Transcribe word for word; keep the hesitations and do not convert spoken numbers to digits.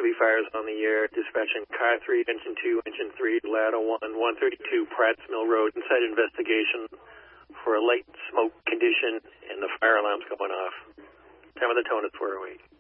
to be fires on the air, dispatching car three, engine two, engine three, ladder one, one thirty-two Pratt's Mill Road, inside investigation for a light smoke condition and the fire alarm's going off. Time of the tone is four oh eight.